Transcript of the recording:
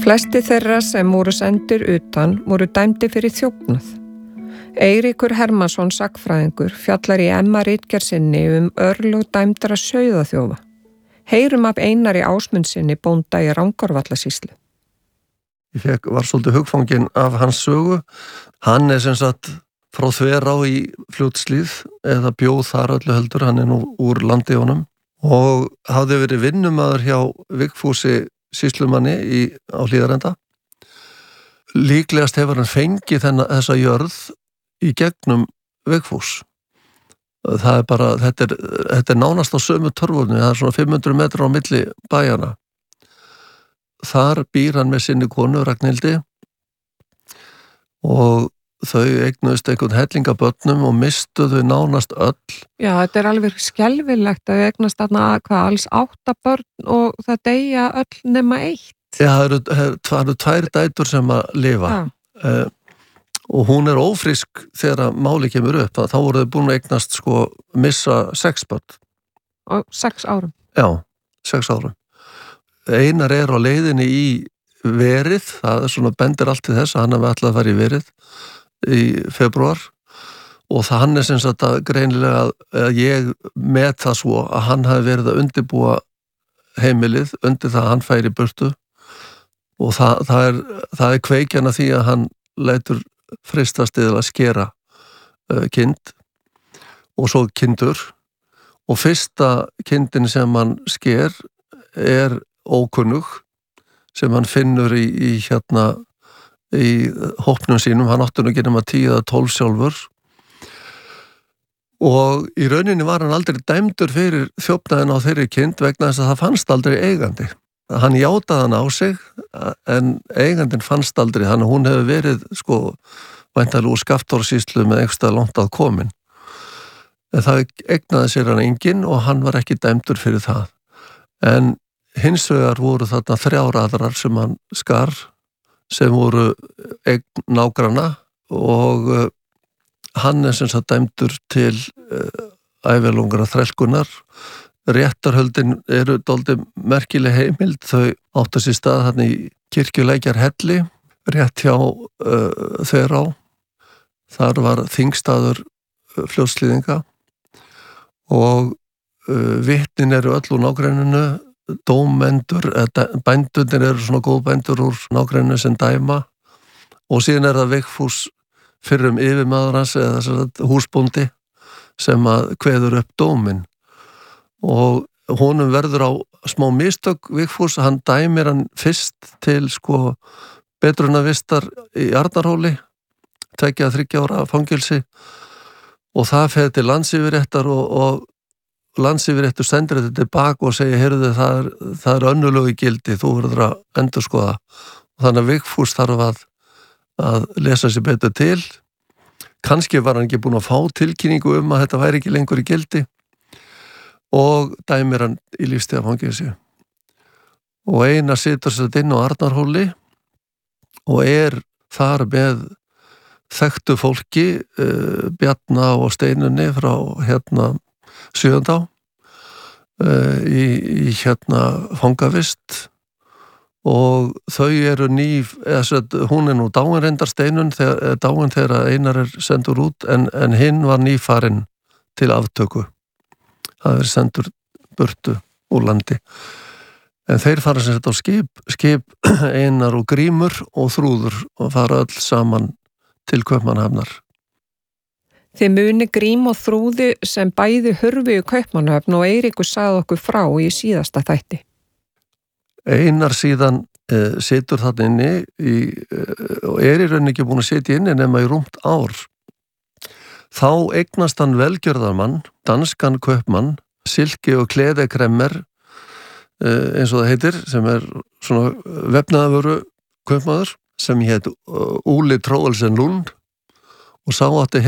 Flesti þeirra sem voru sendir utan voru dæmdi fyrir þjófnað. Eiríkur Hermannsson sagnfræðingur fjallar í ritgerð sinni örlög dæmdra sauðaþjófa. Heyrum af Einari Ásmundsinni bónda í Rangárvallasýslu. Ég var svolítið hugfanginn af hans sögu. Hann sem sagt frá Þverá í Fljótshlíð eða bjóð þar öllu heldur, hann nú úr landi honum og hafði verið vinnumaður hjá Vigfúsi sýslumanni á Hlíðarenda. Líklegast hefur hann fengið þessa jörð í gegnum Vigfús. Það bara, þetta nánast á sömu torfunni, það svona 500 metrar á milli bæjana. Þar býr hann með sinni konu Ragnhildi og þau eignuðust einhvern helling af börnum og mistu þau nánast öll. Já, þetta alveg skelfilegt að þau eignast þarna alls 8 börn og það deyja öll nema 1. Já, það eru 2 dætur sem að lifa. Ja. Og hún ófrísk þegar máli kemur upp. Þá voru þau búin að eignast missa 6 börn. Og 6 árum? Já, 6 árum. Einar á leiðinni í verið, það svona bendir allt til þess að hann hafi ætlað að fara í verið í febrúar og hann sem sagt að greinilega að ég met það svo að hann hafi verið að undirbúa heimilið undir það að hann færi í burtu og það er kveikjan að því að hann lætur freistast eða að skera kind og svo kindur og fyrsta kindin sem hann sker ókunnug sem hann finnur í hópnum sínum, hann átti nú ekki nema 10 eða 12 sjálfur og í rauninni var hann aldrei dæmdur fyrir þjófnaðinn á þeirri kind vegna þess að það fannst aldrei eigandi. Hann játaði hann á sig en eigandinn fannst aldrei, hann hún hefur verið væntanlega úr Skaftárssýslu með einhverstað langt að komin. En það eignaði sér hann enginn og hann var ekki dæmdur fyrir það. En hins vegar voru þarna 3 aðrar sem hann skar sem voru nágranna og hann sem sagt dæmdur til ævilungra þrælkunar. Réttarhöldin eru dálítið merkileg heimild, þau áttu sér stað þarna í Kirkjulækjarhelli, rétt hjá Þverá. Þar var þingstaður Fljótslýðinga og vitnin eru öll úr nágrenninu, dómendur, bændunir eru svona góð bændur úr nágrenninu sem dæma og síðan það Vigfús fyrrum yfirmaður hans eða húsbóndi sem að kveður upp dóminn og honum verður á smá mistök Vigfús, hann dæmir hann fyrst til betrunarvistar í Arnarhóli 2-3 ára fangelsi og það fer til landsyfirréttar og landsyfirréttur sendir þetta tilbaka og segir, heyrðu það önnulög í gildi, þú verður að endurskoða og þannig að Vigfús þarf að lesa sér betur til. Kannski var hann ekki búin að fá tilkynningu að þetta væri ekki lengur í gildi og dæmir hann í lífstíðarfangelsi. Og Einar situr sér inn á Arnarhóli og þar með þekktu fólki, Bjarna og Steinunni frá Sjöundá í fangavist og þau eru hún nú dáin reyndar Steinun dáin þegar Einar sendur út en hinn var nýfarinn til aftöku. Það sendur burtu úr landi. En þeir fara sem sagt á skip Einar og Grímur og Þrúður og fara öll saman til Kaupmannahafnar. Þið muni Grím og Þrúði sem bæði hurfu í Kaupmannahöfn og Eiríkur sagði okkur frá í síðasta þætti. Einar síðan situr þarna inni og í rauninni ekki búin að sitja inni nema í rúmt ár. Þá eignast hann velgjörðarmann, danskan kaupmann, silki og kleðekremmer eins og það heitir, sem svona vefnaðarvöru kaupmaður sem hét Úli Tróelsen Lund og sá átti